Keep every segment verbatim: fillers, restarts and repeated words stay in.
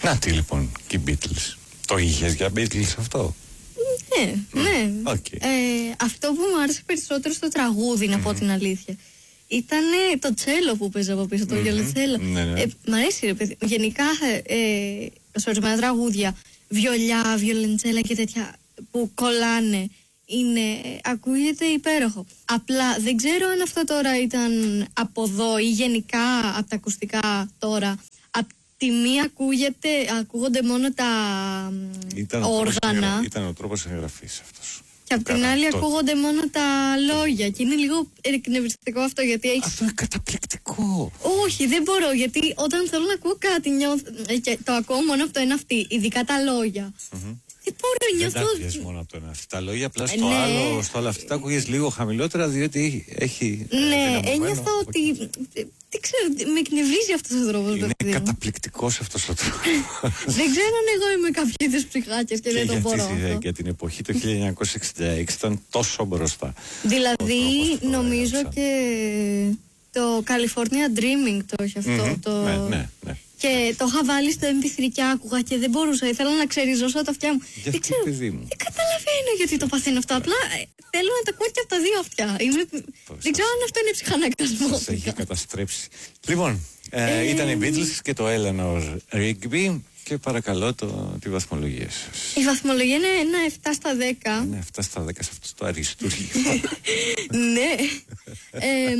Να τι λοιπόν και οι Beatles. Το είχες για Beatles αυτό? Ναι, ναι. Okay. Ε, αυτό που μου άρεσε περισσότερο στο τραγούδι, να mm-hmm. πω την αλήθεια, ήταν το τσέλο που παίζει από πίσω, το mm-hmm. βιολετσέλο. Ναι, ναι. Ε, μ' αρέσει ρε παιδί. Γενικά, ε, σε ορισμένα τραγούδια, βιολιά, βιολεντσέλα και τέτοια που κολλάνε, είναι, ακούγεται υπέροχο. Απλά δεν ξέρω αν αυτό τώρα ήταν από εδώ ή γενικά από τα ακουστικά τώρα. Απ' τη μία ακούγεται, ακούγονται μόνο τα ήταν όργανα. Ο ήταν ο τρόπος εγγραφής αυτός. Και απ' την άλλη ακούγονται μόνο τα λόγια. Και είναι λίγο εκνευριστικό αυτό, γιατί έχεις... Αυτό είναι καταπληκτικό. Όχι, δεν μπορώ, γιατί όταν θέλω να ακούω κάτι νιώθω... και το ακούω μόνο από το ένα αυτή, ειδικά τα λόγια. Mm-hmm. Δεν μπορώ, νιώθω... Δεν τα πιες μόνο από το ένα αυτή. Τα λόγια απλά στο ναι. άλλο, στο άλλο αυτή τα ακούγες λίγο χαμηλότερα, διότι έχει... Ναι, ένιωθα ότι... Δεν ξέρω, με εκνευρίζει αυτός ο τρόπος. Είναι καταπληκτικός αυτός ο τρόπος. Δεν ξέρω αν εγώ είμαι κάποια είδους ψυχάκιας και, και δεν το μπορώ. Και για την εποχή το χίλια εννιακόσια εξήντα έξι ήταν τόσο μπροστά. Δηλαδή νομίζω και το California Dreaming το έχει αυτό. Mm-hmm. Το... Ναι, ναι, ναι. Και το είχα βάλει στο εμ πι θρι και άκουγα και δεν μπορούσα. Ήθελα να ξεριζώσω τα αυτιά μου. Για δεν ξέρω. Παιδί μου. Δεν καταλαβαίνω γιατί το παθαίνω αυτό. Απλά θέλω να τα ακούω και από τα δύο αυτιά. Είμαι... Δεν ξέρω αν αυτό είναι ψυχαναγκασμό. Σας έχει καταστρέψει. Λοιπόν, ε, ε... ήταν οι Beatles και το Eleanor Rigby. Και παρακαλώ το, τη βαθμολογία σας. Η βαθμολογία είναι ένα επτά στα δέκα. Είναι επτά στα δέκα σε αυτό το αριστούργιο. Ναι. ε,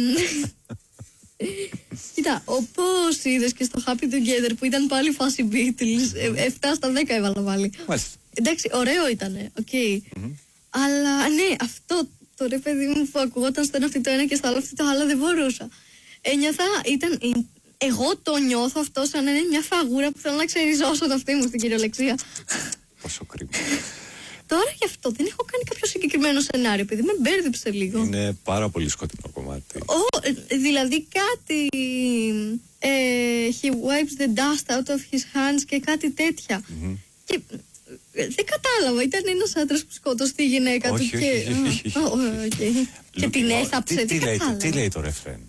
Κοίτα, όπως είδες και στο Happy Together που ήταν πάλι φάση Beatles, επτά στα δέκα έβαλα πάλι. Μάλιστα. Εντάξει, ωραίο ήτανε, οκ. Okay. Mm-hmm. Αλλά ναι, αυτό το ρε παιδί μου που ακουγόταν στο ένα αυτή το ένα και στο άλλο αυτή το άλλο δεν μπορούσα. Ένιωθα, ήταν... Εγώ το νιώθω αυτό σαν να είναι μια φαγούρα που θέλω να ξεριζώσω το αυτή μου στην κυριολεξία. Πόσο κρίμα. Τώρα γι' αυτό δεν έχω κάνει κάποιο συγκεκριμένο σενάριο, επειδή με μπέρδεψε λίγο. Είναι πάρα πολύ σκοτεινό κομμάτι. Oh, δηλαδή κάτι. Ε, he wipes the dust out of his hands και κάτι τέτοια. Mm-hmm. Και ε, δεν κατάλαβα. Ήταν ένας άντρας που σκότωσε τη γυναίκα όχι, του. Όχι, και, όχι, όχι, όχι, όχι. Okay. Και την έθαψε. Τι, τι, τι, λέει, τι λέει το ρεφρέν?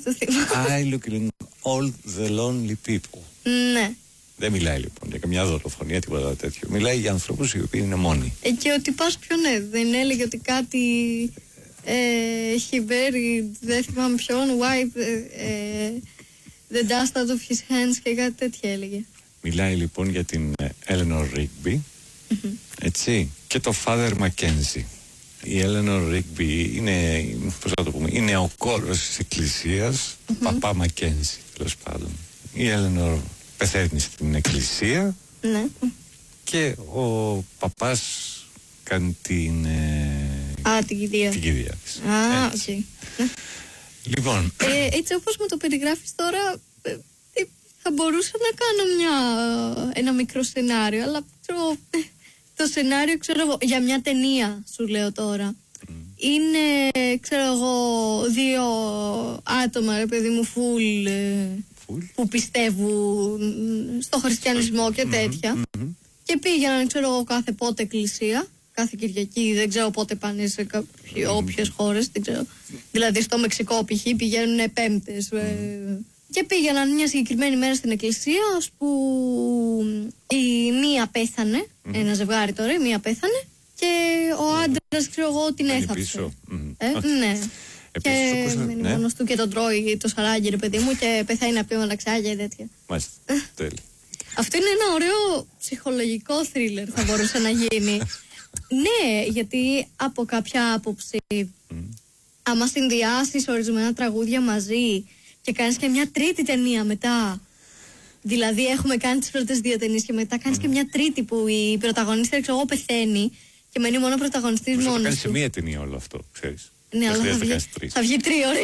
I look in all the lonely people. Ναι. Δεν μιλάει λοιπόν για καμιά δολοφονία, τίποτα τέτοιο. Μιλάει για ανθρώπους οι οποίοι είναι μόνοι. Ε, και ότι πας πιο ναι, δεν έλεγε ότι κάτι ε, he buried, δεν θυμάμαι ποιον, wipe ε, the dust out of his hands και κάτι τέτοια έλεγε. Μιλάει λοιπόν για την Eleanor Rigby, mm-hmm. έτσι, και το Father Mackenzie. Η Eleanor Rigby είναι, πώς θα το πούμε, είναι ο κόρος της εκκλησίας, mm-hmm. παπά Mackenzie, τέλος πάντων. Η Eleanor πεθαίνει στην εκκλησία, ναι. Και ο παπάς κάνει την, Α, την κηδεία. Την κηδεία της. Α, οκ. Okay. Λοιπόν. Ε, έτσι όπως μου το περιγράφεις τώρα, ε, θα μπορούσα να κάνω μια, ένα μικρό σενάριο, αλλά ξέρω, το σενάριο ξέρω εγώ, για μια ταινία σου λέω τώρα. Mm. Είναι, ξέρω εγώ, δύο άτομα, ρε παιδί μου, φουλ, φουλ, που πιστεύουν στο χριστιανισμό και τέτοια. Mm-hmm. Και πήγαιναν, ξέρω εγώ, κάθε πότε εκκλησία, κάθε Κυριακή, δεν ξέρω πότε πάνε σε όποιες χώρες, δεν ξέρω. Δηλαδή στο Μεξικό π.χ. πηγαίνουν πέμπτες. Mm. Και πήγαιναν μια συγκεκριμένη μέρα στην εκκλησία, ώσπου η μία πέθανε, mm. ένα ζευγάρι τώρα, η μία πέθανε και ο άντρας, ξέρω εγώ, την έθαψε. Mm. Ε, ναι. Επίσης, και μένει μόνος του και τον τρώει το σαράγγι, ρε παιδί μου, και πεθαίνει από μεταξάγια και τέτοια. Μάλιστα, τέλει. Αυτό είναι ένα ωραίο ψυχολογικό θρίλερ, θα μπορούσε να γίνει. Ναι, γιατί από κάποια άποψη, mm. άμα συνδυάσεις ορισμένα τραγούδια μαζί και κάνεις και μια τρίτη ταινία μετά, δηλαδή έχουμε κάνει τις πρώτες δύο ταινίες και μετά κάνεις mm. και μια τρίτη που η πρωταγωνίστρια, ξέρω εγώ, πεθαίνει και μένει μόνο ο πρωταγωνιστής μόνος του. Θα κάνεις σε μία ταινία όλο αυτό, ξέρεις. Ναι, αλλά θα βγει, θα βγει τρίωρη.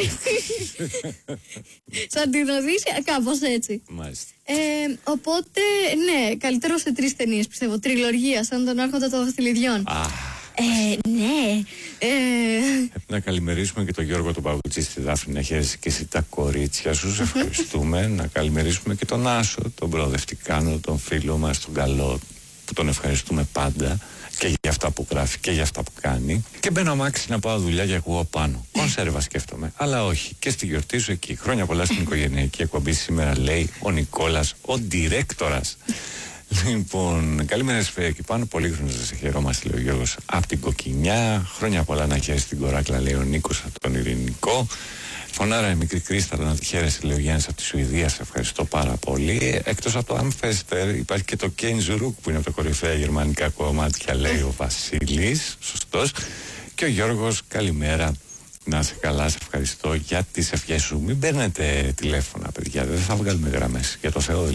Σαν την Οδύσσεια, κάπως έτσι. Μάλιστα. Ε, οπότε, ναι, καλύτερο σε τρεις ταινίες, πιστεύω. Τριλογία, σαν τον Άρχοντα των Δαχτυλιδιών. Ah. Ε, ναι. Ε... Πρέπει να καλημερίσουμε και τον Γιώργο τον Παγκουτσί στη Δάφνη, να χαίρεσαι και εσύ τα κορίτσια σου. Σε ευχαριστούμε. Να καλημερίσουμε και τον Άσο, τον προοδευτικάνο, τον φίλο μας, τον καλό, που τον ευχαριστούμε πάντα. Και για αυτά που γράφει και για αυτά που κάνει. Και μπαίνω αμάξι να πάω δουλειά και ακούω πάνω. Κονσέρβα σκέφτομαι. Αλλά όχι. Και στη γιορτή σου εκεί. Χρόνια πολλά στην οικογενειακή εκπομπή σήμερα, λέει ο Νικόλας, ο ντιρέκτορας. Λοιπόν, καλημέρα σας εκεί πάνω. Πολύ χρόνο σας χαιρόμαστε, λέει ο Γιώργος από την Κοκκινιά. Χρόνια πολλά να χαίρεσαι την κοράκλα, λέει ο Νίκος από τον Ειρηνικό. Φωνάρα η μικρή Κρίσταλα να τη χαίρεσαι, λέει ο Γιάννης από τη Σουηδία. Σε ευχαριστώ πάρα πολύ. Εκτός από το Amfester υπάρχει και το Κέινζουρούκ που είναι από τα κορυφαία γερμανικά κομμάτια, λέει ο Βασίλης. Σωστός. Και ο Γιώργος, καλημέρα. Να είσαι καλά, σε ευχαριστώ για τις ευχές σου. Μην παίρνετε τηλέφωνα, παιδιά. Δεν θα βγάλουμε γραμμές. Για το Θεό.